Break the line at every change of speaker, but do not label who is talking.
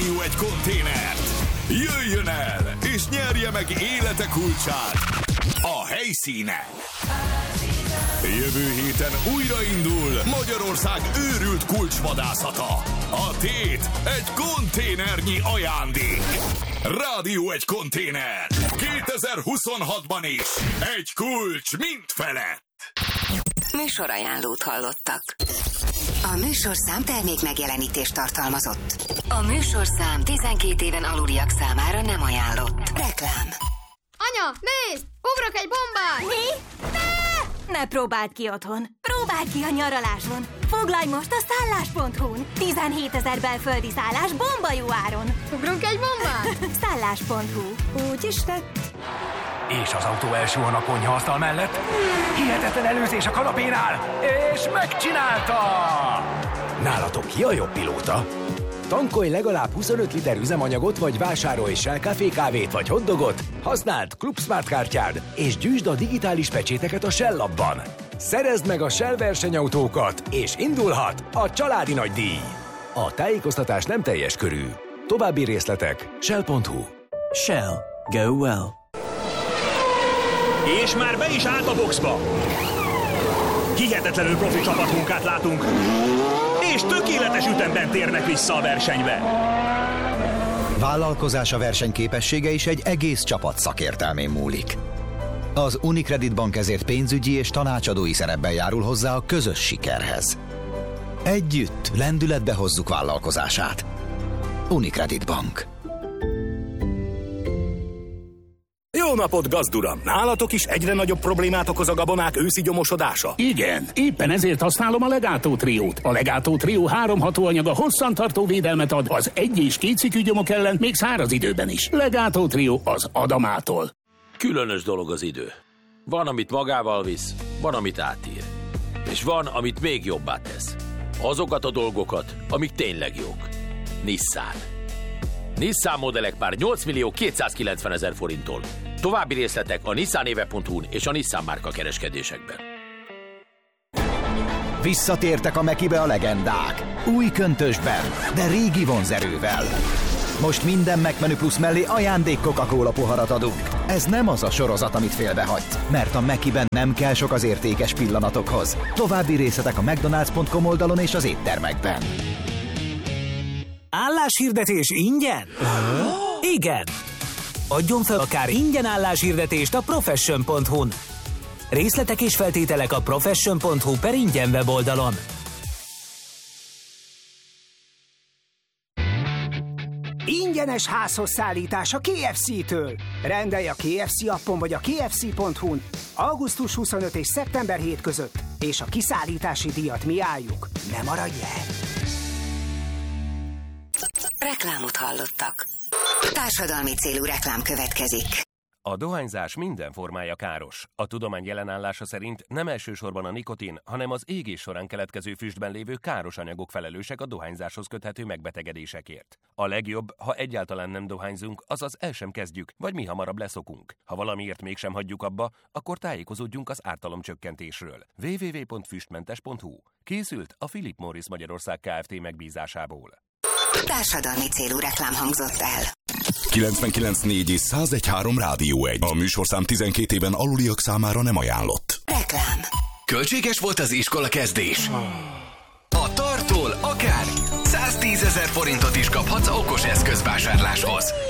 Rádió egy konténert. Jöjjön el, és nyerje meg élete kulcsát. A helyszínen. Jövő héten újraindul Magyarország őrült kulcsvadászata. A tét egy konténernyi ajándék. Rádió egy konténer. 2026-ban is egy kulcs mindfelett.
Műsorajánlót hallottak. A műsorszám termék megjelenítést tartalmazott. A műsorszám 12 éven aluliak számára nem ajánlott. Reklám.
Anya, nézd! Ugrok egy bombát!
Mi? Ne próbáld ki otthon. Próbáld ki a nyaraláson. Foglalj most a szállás.hu-n. 17 000 belföldi szállás bomba jó áron.
Ugrunk egy bombát?
Szállás.hu. Úgy is tett.
És az autó elsuhan a konyhaasztal mellett. Hihetetlen előzés a kanapénál. És megcsinálta! Nálatok ki a jobb pilóta? Tankolj legalább 25 liter üzemanyagot, vagy vásárolj Shell Café kávét vagy hotdogot, használd Club Smart kártyád, és gyűjtsd a digitális pecséteket a Shell appban. Szerezd meg a Shell versenyautókat, és indulhat a családi nagydíj. A tájékoztatás nem teljes körű. További részletek Shell.hu.
Shell. Go well.
És már be is állt a boxba. Hihetetlenül profi csapatmunkát látunk, és tökéletes ütemben térnek vissza a versenybe.
Vállalkozása versenyképessége is egy egész csapat szakértelmén múlik. Az Unicredit Bank ezért pénzügyi és tanácsadói szerepben járul hozzá a közös sikerhez. Együtt lendületbe hozzuk vállalkozását. Unicredit Bank.
Jó napot, gazduram! Nálatok is egyre nagyobb problémát okoz a gabonák őszi gyomosodása?
Igen, éppen ezért használom a Legato Triót. A Legato Trió 3 hatóanyaga hosszantartó védelmet ad az 1- és 2 cikkű gyomok ellen, még száraz időben is. Legato Trió az Adamától.
Különös dolog az idő. Van, amit magával visz, van, amit átír. És van, amit még jobbá tesz. Azokat a dolgokat, amik tényleg jók. Nissan modellek már 8.290.000 forinttól. További részletek a nissanéve.hu-n és a Nissan márka kereskedésekben.
Visszatértek a Mekibe a legendák. Új köntösben, de régi vonzerővel. Most minden McMenü Plus mellé ajándék Coca-Cola poharat adunk. Ez nem az a sorozat, amit félbehagysz, mert a Mekiben nem kell sok az értékes pillanatokhoz. További részletek a mcdonalds.com oldalon és az éttermekben.
Álláshirdetés ingyen? Igen! Adjon fel akár ingyen álláshirdetést a profession.hu-n. Részletek és feltételek a profession.hu/ingyen weboldalon.
Ingyenes házhoz szállítás a KFC-től. Rendelj a KFC appon vagy a kfc.hu-n augusztus 25 és szeptember 7 között, és a kiszállítási díjat mi álljuk. Ne maradj el!
Reklámot hallottak. Társadalmi célú reklám következik.
A dohányzás minden formája káros. A tudomány jelenállása szerint nem elsősorban a nikotin, hanem az égés során keletkező füstben lévő káros anyagok felelősek a dohányzáshoz köthető megbetegedésekért. A legjobb, ha egyáltalán nem dohányzunk, azaz el sem kezdjük, vagy mi hamarabb leszokunk. Ha valamiért mégsem hagyjuk abba, akkor tájékozódjunk az ártalomcsökkentésről. www.füstmentes.hu. Készült a Philip Morris Magyarország Kft. Megbízásából.
Társadalmi célú reklám hangzott el.
99.4 és 101.3 Rádió 1. A műsorszám 12 éven aluliak számára nem ajánlott.
Reklám.
Költséges volt az iskola kezdés? A Tartól akár 110 000 forintot is kaphatsz okos eszközvásárláshoz.